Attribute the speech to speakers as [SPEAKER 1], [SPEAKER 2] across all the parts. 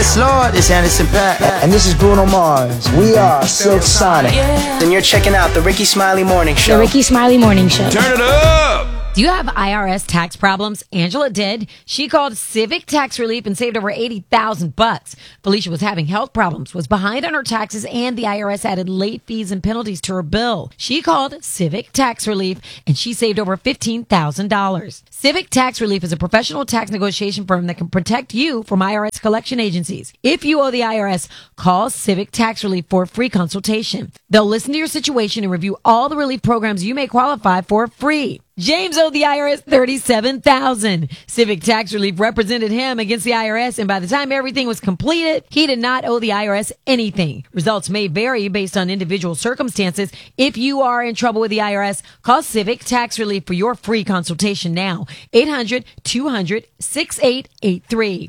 [SPEAKER 1] Yes, Lord, it's Anderson .Paak.
[SPEAKER 2] And this is Bruno Mars. We are Silk Sonic.
[SPEAKER 1] And you're checking out the Ricky Smiley Morning Show.
[SPEAKER 3] The Ricky Smiley Morning Show.
[SPEAKER 4] Turn it up!
[SPEAKER 5] Do you have IRS tax problems? Angela did. She called Civic Tax Relief and saved over $80,000. Felicia was having health problems, was behind on her taxes, and the IRS added late fees and penalties to her bill. She called Civic Tax Relief and she saved over $15,000. Civic Tax Relief is a professional tax negotiation firm that can protect you from IRS collection agencies. If you owe the IRS, call Civic Tax Relief for a free consultation. They'll listen to your situation and review all the relief programs you may qualify for free. James owed the IRS $37,000. Civic Tax Relief represented him against the IRS, and by the time everything was completed, he did not owe the IRS anything. Results may vary based on individual circumstances. If you are in trouble with the IRS, call Civic Tax Relief for your free consultation now. 800-200-6883.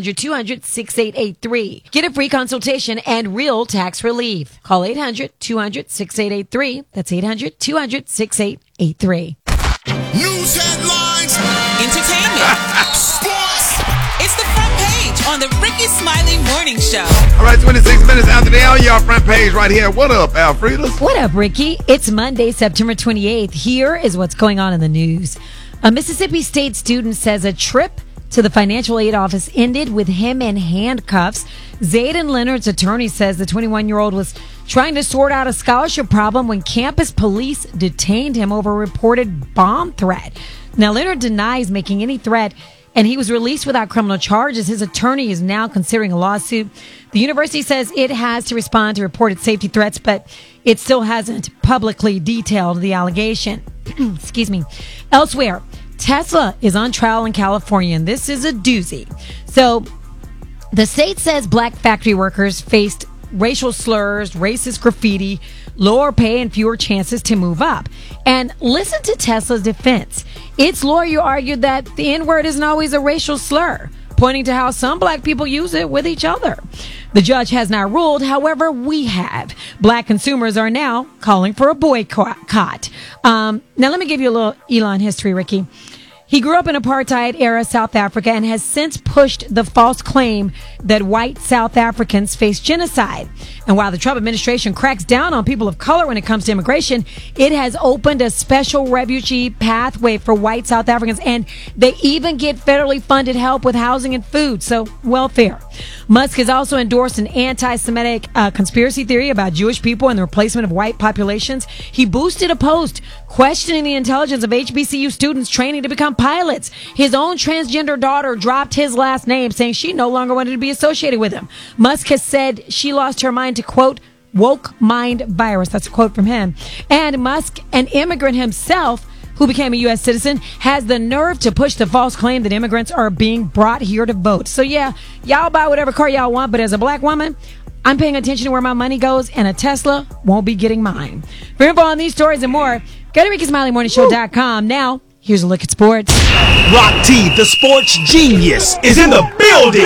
[SPEAKER 5] 800-200-6883. Get a free consultation and real tax relief. Call 800-200-6883. That's 800-200-6883.
[SPEAKER 4] News headlines,
[SPEAKER 6] Entertainment. Sports. It's the front page on the Ricky Smiley Morning Show.
[SPEAKER 4] All right, 26 minutes after the hour, y'all front page right here. What up, Alfreda?
[SPEAKER 5] What up, Ricky? It's Monday, September 28th. Here is what's going on in the news. A Mississippi State student says a trip to the financial aid office ended with him in handcuffs. Zayden Leonard's attorney says the 21-year-old was trying to sort out a scholarship problem when campus police detained him over a reported bomb threat. Now, Leonard denies making any threat, and he was released without criminal charges. His attorney is now considering a lawsuit. The university says it has to respond to reported safety threats, but it still hasn't publicly detailed the allegation. Excuse me. Elsewhere, Tesla is on trial in California, and this is a doozy. So, the state says black factory workers faced racial slurs, racist graffiti, lower pay, and fewer chances to move up. And listen to Tesla's defense. Its lawyer argued that the N-word isn't always a racial slur, pointing to how some black people use it with each other. The judge has not ruled, however, we have. Black consumers are now calling for a boycott. Now, let me give you a little Elon history, Ricky. He grew up in apartheid-era South Africa and has since pushed the false claim that white South Africans face genocide. And while the Trump administration cracks down on people of color when it comes to immigration, it has opened a special refugee pathway for white South Africans, and they even get federally funded help with housing and food, so welfare. Musk has also endorsed an anti-Semitic conspiracy theory about Jewish people and the replacement of white populations. He boosted a post questioning the intelligence of HBCU students training to become pilots. His own transgender daughter dropped his last name, saying she no longer wanted to be associated with him. Musk has said she lost her mind to, quote, woke mind virus. That's a quote from him. And Musk, an immigrant himself, who became a U.S. citizen, has the nerve to push the false claim that immigrants are being brought here to vote. So yeah, y'all buy whatever car y'all want, but as a black woman, I'm paying attention to where my money goes, and a Tesla won't be getting mine. For info on these stories and more, go to RickySmileyMorningShow.com. Now, here's a look at sports.
[SPEAKER 7] Rock T, the sports genius, is in the building.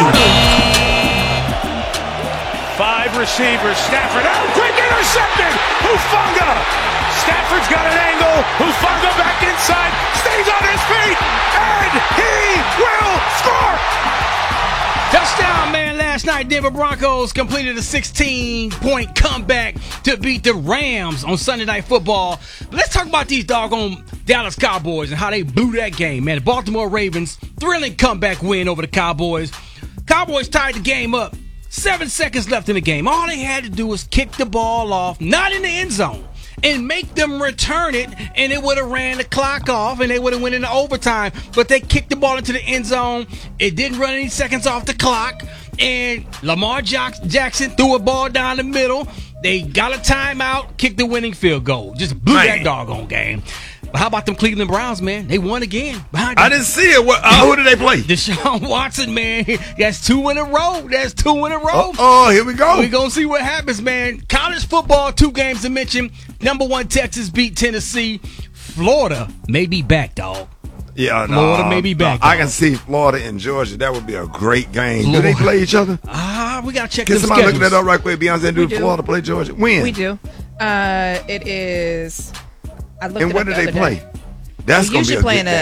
[SPEAKER 8] 5 receivers. Stafford out. Quick intercepted. Hufanga. Stafford's got an angle. Hufanga back inside. Stays on his feet. And he will score.
[SPEAKER 9] Touchdown, man. Last night, Denver Broncos completed a 16-point comeback to beat the Rams on Sunday Night Football. But let's talk about these doggone Dallas Cowboys and how they blew that game, man. The Baltimore Ravens, thrilling comeback win over the Cowboys. Cowboys tied the game up. 7 seconds left in the game. All they had to do was kick the ball off, not in the end zone, and make them return it, and it would have ran the clock off, and they would have went into overtime. But they kicked the ball into the end zone. It didn't run any seconds off the clock, and Lamar Jackson threw a ball down the middle. They got a timeout, kicked the winning field goal. Just blew that doggone game. But how about them Cleveland Browns, man? They won again.
[SPEAKER 4] I didn't see it. Who did they play?
[SPEAKER 9] Deshaun Watson, man. That's 2 in a row. That's 2 in a row.
[SPEAKER 4] Oh, here we go.
[SPEAKER 9] We're going to see what happens, man. College football, 2 games to mention. Number 1, Texas beat Tennessee. Florida may be back, dog.
[SPEAKER 4] Yeah,
[SPEAKER 9] Florida may be back.
[SPEAKER 4] I can see Florida and Georgia. That would be a great game. Do they play each other?
[SPEAKER 9] We got to check
[SPEAKER 4] Can
[SPEAKER 9] them
[SPEAKER 4] somebody
[SPEAKER 9] schedules.
[SPEAKER 4] look that up right quick? Beyonce, do Florida play Georgia? When?
[SPEAKER 10] We do. It is. I looked
[SPEAKER 4] and
[SPEAKER 10] it
[SPEAKER 4] where
[SPEAKER 10] up
[SPEAKER 4] do
[SPEAKER 10] the
[SPEAKER 4] they
[SPEAKER 10] other
[SPEAKER 4] play?
[SPEAKER 10] day.
[SPEAKER 4] That's
[SPEAKER 10] We
[SPEAKER 4] going to be
[SPEAKER 10] usually
[SPEAKER 4] a
[SPEAKER 10] play
[SPEAKER 4] good game.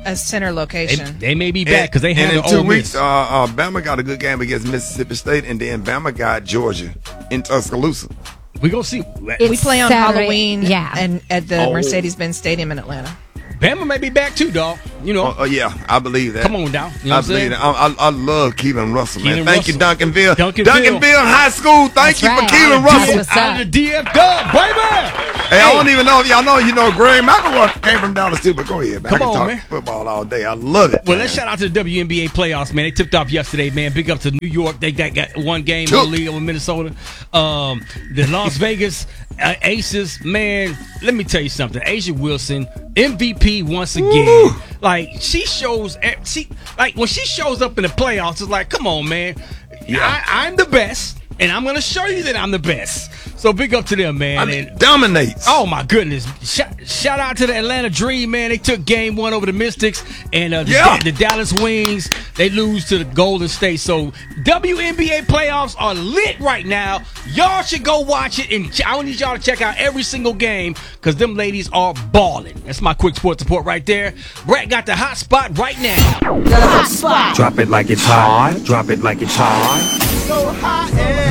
[SPEAKER 3] a center location.
[SPEAKER 9] They may be back because they
[SPEAKER 4] and
[SPEAKER 9] handled
[SPEAKER 4] in 2
[SPEAKER 9] Ole
[SPEAKER 4] weeks,
[SPEAKER 9] Miss.
[SPEAKER 4] Bama got a good game against Mississippi State, and then Bama got Georgia in Tuscaloosa.
[SPEAKER 9] We gonna see.
[SPEAKER 3] We play on
[SPEAKER 5] Saturday.
[SPEAKER 3] Halloween,
[SPEAKER 5] Yeah.
[SPEAKER 3] and at the Mercedes-Benz Stadium in Atlanta.
[SPEAKER 9] Bama may be back too, dog. You know.
[SPEAKER 4] Yeah, I believe that.
[SPEAKER 9] Come on, dog. You know
[SPEAKER 4] I
[SPEAKER 9] what I'm saying?
[SPEAKER 4] believe that. I love Keelan Russell, man.
[SPEAKER 9] Keelan
[SPEAKER 4] Thank you,
[SPEAKER 9] Russell.
[SPEAKER 4] Duncanville.
[SPEAKER 9] Duncanville
[SPEAKER 4] High School. Thank you for Keelan Russell.
[SPEAKER 5] What's up?
[SPEAKER 9] Out of the DF Dub, baby.
[SPEAKER 4] Hey, I don't even know if y'all know, Greg McElroy came from Dallas too, but go ahead, man.
[SPEAKER 9] Come
[SPEAKER 4] I can
[SPEAKER 9] on,
[SPEAKER 4] talk
[SPEAKER 9] man.
[SPEAKER 4] football all day. I love it.
[SPEAKER 9] Well,
[SPEAKER 4] man.
[SPEAKER 9] let's shout out to the WNBA playoffs, man. They tipped off yesterday, man. Big up to New York. They got one game only over Minnesota. The Las Vegas Aces, man. Let me tell you something. Asia Wilson, MVP once again.
[SPEAKER 4] Woo.
[SPEAKER 9] Like she shows, when she shows up in the playoffs, it's like, come on, man.
[SPEAKER 4] Yeah.
[SPEAKER 9] I'm the best, and I'm gonna show you that I'm the best. So big up to them, man.
[SPEAKER 4] I mean, dominates.
[SPEAKER 9] Oh my goodness! Shout out to the Atlanta Dream, man. They took Game 1 over the Mystics, and the Dallas Wings. They lose to the Golden State. So WNBA playoffs are lit right now. Y'all should go watch it, and I need y'all to check out every single game because them ladies are balling. That's my quick sports report right there. Brett got the hot spot right now.
[SPEAKER 2] The hot spot.
[SPEAKER 7] Drop it like it's hot. Drop it like it's hot.
[SPEAKER 2] So hot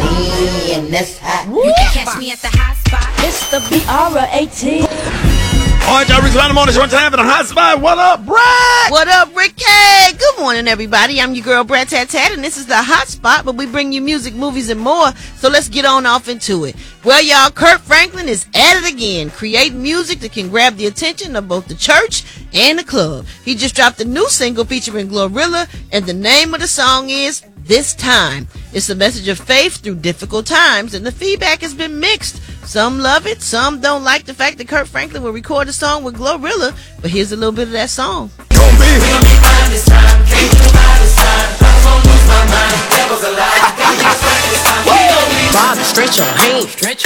[SPEAKER 10] and that's hot. You can catch me at the hot spot.
[SPEAKER 2] It's the BR18.
[SPEAKER 4] All right, y'all, Ricky Smiley Morning Show time for the hot spot. What up, Brad?
[SPEAKER 10] What up, Ricky? Good morning, everybody. I'm your girl, Brad Tat Tat, and this is the hot spot, but we bring you music, movies, and more. So let's get on off into it. Well, y'all, Kirk Franklin is at it again, creating music that can grab the attention of both the church and the club. He just dropped a new single featuring Glorilla, and the name of the song is This Time. It's a message of faith through difficult times, and the feedback has been mixed. Some love it, some don't like the fact that Kirk Franklin will record a song with Glorilla, but here's a little bit of that song.
[SPEAKER 2] Father, stretch your hand. Stretch.